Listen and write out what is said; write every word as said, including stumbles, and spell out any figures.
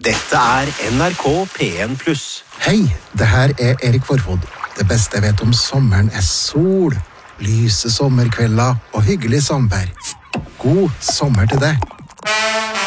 Dette er N R K P en pluss. Hei, det her er Erik Forfod. Det beste jeg vet om sommeren er sol, lyse sommerkvelder og hyggelig samvær. God sommer til deg.